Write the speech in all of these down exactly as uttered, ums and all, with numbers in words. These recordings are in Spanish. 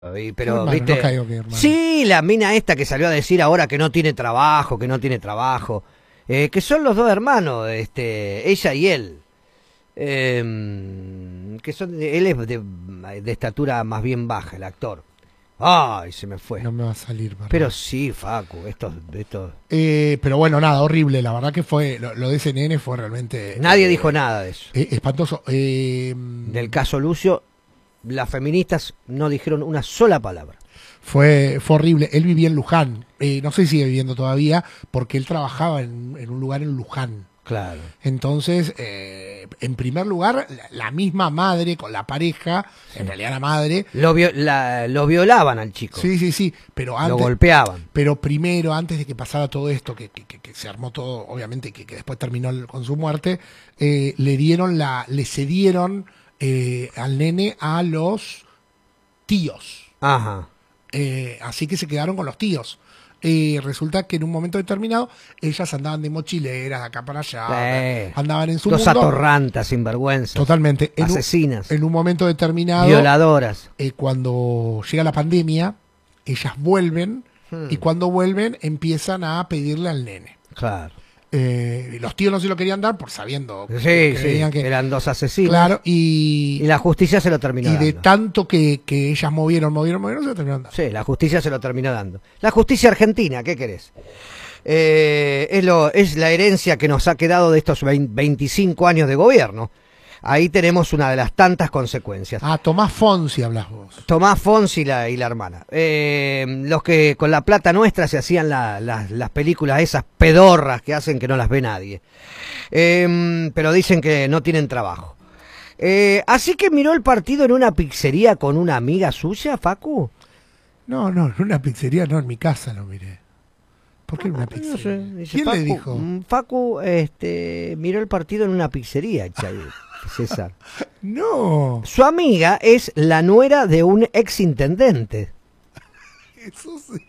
Y, pero, hermano, ¿viste? no caigo, mi hermano. Sí, la mina esta que salió a decir ahora que no tiene trabajo, que no tiene trabajo. Eh, que son los dos hermanos, este, ella y él. Eh, que son de- él es de, de estatura más bien baja, el actor. Ay, se me fue. No me va a salir, perdón. Pero sí, Facu, estos, estos... Eh, pero bueno, nada, horrible. La verdad que fue lo, lo de ese nene fue realmente. Nadie eh, dijo nada de eso. eh, espantoso. Eh, Del caso Lucio, las feministas no dijeron una sola palabra. Fue, fue horrible. Él vivía en Luján. Eh, no sé si sigue viviendo todavía, porque él trabajaba en, en un lugar en Luján. Claro. Entonces, eh, en primer lugar, la, la misma madre con la pareja, en realidad la madre. Lo, vio- la- lo violaban al chico. Sí, sí, sí. Pero Lo antes. golpeaban. Pero primero, antes de que pasara todo esto, que, que, que- que se armó todo, obviamente, que, que después terminó el- con su muerte, eh, le dieron la, le cedieron eh, al nene a los tíos. Ajá. Eh, así que se quedaron con los tíos. Eh, resulta que en un momento determinado ellas andaban de mochileras de acá para allá, Eh, andaban en su Dos mundo. atorrantas, sinvergüenzas. Totalmente. En un- Asesinas. en un momento determinado, Violadoras. eh, cuando llega la pandemia, ellas vuelven Hmm. y cuando vuelven empiezan a pedirle al nene. Claro. Eh, los tíos no se lo querían dar por sabiendo Sí, que sí. creían que Eran dos asesinos. claro y, Y la justicia se lo terminó y de dando. tanto que, que ellas movieron, movieron, movieron, se lo terminaron dando. Sí, la justicia se lo terminó dando. La justicia argentina, ¿qué querés? Eh, es, lo, es la herencia que nos ha quedado de estos veinte, veinticinco años de gobierno. Ahí tenemos una de las tantas consecuencias. Ah, Tomás Fonsi hablas vos. Tomás Fonsi y la, y la hermana. Eh, los que con la plata nuestra se hacían la- la- las películas esas pedorras que hacen que no las ve nadie. Eh, pero dicen que no tienen trabajo. Eh, así que miró el partido en una pizzería con una amiga suya, Facu. No, no, en una pizzería, no, en mi casa lo miré. ¿Por qué en una No pizzería? sé, dice, ¿Quién Facu, le dijo? mm, Facu este, miró el partido en una pizzería, Chay, César. No, Su amiga es la nuera de un ex intendente. eso sí.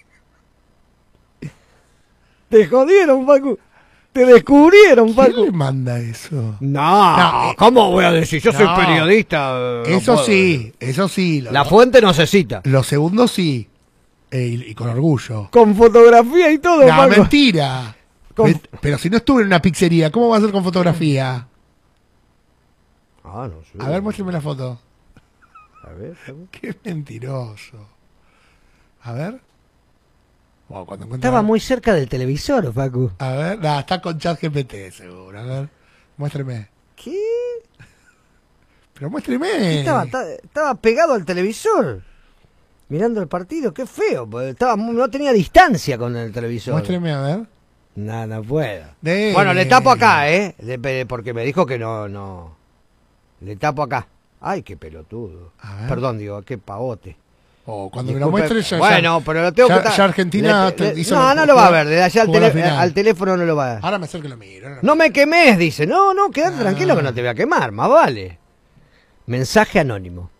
Te jodieron, Facu. Te descubrieron, ¿Quién Facu. le manda eso? No, No, eh, ¿cómo voy a decir? Yo soy no. periodista. eh, no Eso puedo. sí, eso sí. Lo, La fuente no se cita. lo segundo sí. Eh, y, y con orgullo. Con fotografía y todo, No, Facu. mentira. Con- Me- Pero si no estuve en una pizzería, ¿cómo va a ser con fotografía? Ah, no sé. A ver, muéstrame la foto. A ver, a ver. Qué mentiroso. A ver. Wow, cuando encuentre- Estaba muy cerca del televisor, Facu. A ver, nah, está con ChatGPT seguro. A ver, muéstreme. ¿Qué? Pero muéstreme. Estaba, ta- estaba pegado al televisor. Mirando el partido, qué feo. Porque estaba, mu- no tenía distancia con el televisor. Muéstreme, a ver. No, no puedo. De- Bueno, le tapo acá, ¿eh? De- pe- porque me dijo que no, no. Le tapo acá. Ay, qué pelotudo. A ver. Perdón, digo, qué pavote. O cuando me lo Disculpe, muestre ya. Bueno, ya- pero lo tengo ya- que ta- ya Argentina le- te le- hizo No, la- no lo va a ver. Desde allá al, jugó la tele- final. al teléfono no lo va a ver. Ahora me acerco y lo miro. No me quemes, dice. No, no, quédate Ah. tranquilo que no te voy a quemar, más vale. Mensaje anónimo.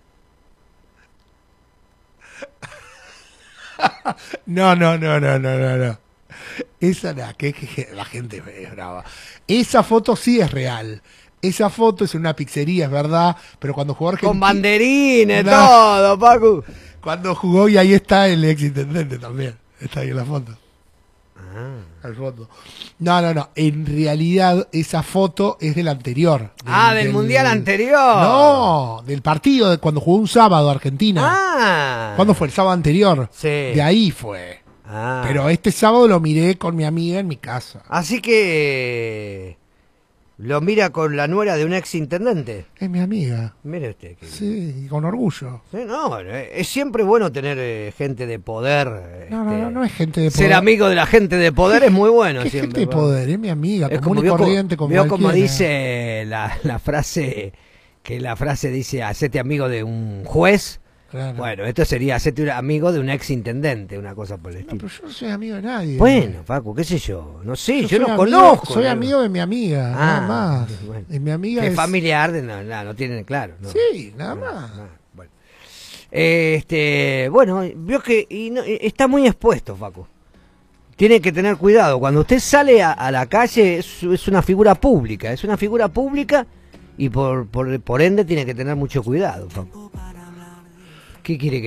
No, no, no, no, no, no, no. Esa no, que, que- que la gente es brava. Esa foto sí es real. Esa foto es en una pizzería, es verdad, pero cuando jugó Argentina. Con banderines, No. todo, Pacu. Cuando jugó y ahí está el ex intendente también. Está ahí en la foto. Ah, La foto. No, no, no. En realidad esa foto es del anterior. Ah, del mundial anterior. No, del partido de cuando jugó un sábado Argentina. Ah. ¿Cuándo fue el sábado anterior? Sí. De ahí fue. Ah. Pero este sábado lo miré con mi amiga en mi casa. Así que lo mira con la nuera de un ex intendente. Es mi amiga. Mire usted. Que... Sí, y con orgullo. Sí, no, eh, es siempre bueno tener eh, gente de poder. No, no, este, no, no es gente de poder. Ser amigo de la gente de poder es muy bueno. ¿Qué siempre, gente de ¿no? poder? Es mi amiga, Es común como, y vio, como, corriente como vio como cualquiera. dice la, la frase, que la frase dice, hacete amigo de un juez. Claro. Bueno, esto sería hacete un amigo de un ex intendente, una cosa por el No, estilo. pero yo no soy amigo de nadie. Bueno, Paco, qué sé yo, no sé, yo, soy no amigo- conozco. Soy ¿no? amigo de mi amiga, Ah, nada más. bueno. Y mi amiga Que es... familiar, de, no, no, no tienen claro. No. Sí, nada No, más. no, bueno. Este, bueno, vio que y no, y está muy expuesto, Facu. Tiene que tener cuidado. Cuando usted sale a, a la calle, es, es una figura pública. Es una figura pública y por, por, por ende tiene que tener mucho cuidado, Facu. ¿Qué quiere que